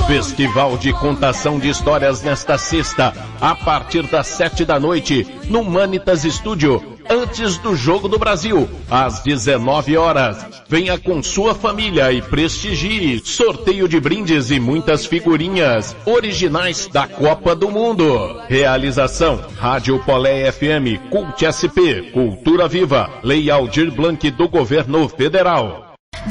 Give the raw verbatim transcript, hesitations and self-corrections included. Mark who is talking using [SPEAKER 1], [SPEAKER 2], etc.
[SPEAKER 1] Festival de contação de histórias nesta sexta, a partir das sete da noite, no Manitas Studio, antes do Jogo do Brasil, às dezenove horas. Venha com sua família e prestigie. Sorteio de brindes e muitas figurinhas originais da Copa do Mundo. Realização: Rádio Polé F M, Cult S P, Cultura Viva, Lei Aldir Blanc do Governo Federal.